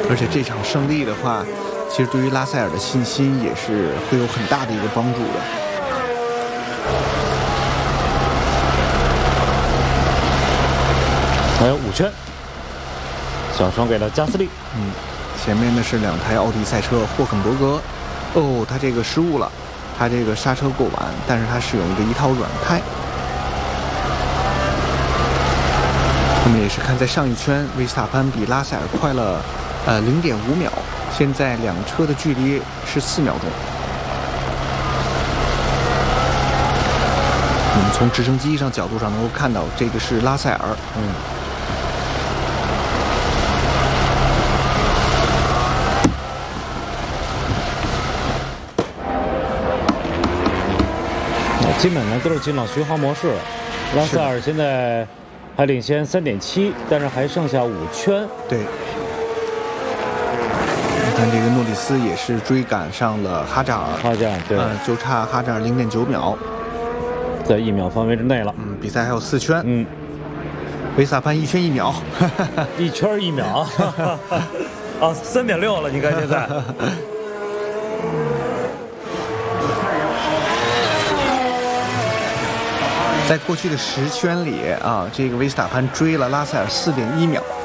而且这场胜利的话，其实对于拉塞尔的信心也是会有很大的一个帮助的。 还有5圈，小双给了加斯利。 前面的是2台奥迪赛车，霍肯伯格。哦，他这个失误了，他这个刹车过晚，但是他使用一套软胎。我们也是看在上一圈，维斯塔潘比拉塞尔快了0.5秒，现在2车的距离是4秒钟。我们从直升机上角度上能够看到，这个是拉塞尔。 基本上都是进了巡航模式。拉塞尔现在还领先3.7，但是还剩下5圈。 对。你看这个诺里斯也是追赶上了哈扎尔。 对， 就差哈扎尔0.9秒， 在1秒范围之内了。 比赛还有4圈。维斯塔潘1圈1秒 ，1圈1秒。啊，3.6了，你看现在。 在过去的10圈里啊，这个维斯塔潘追了拉塞尔4.1秒。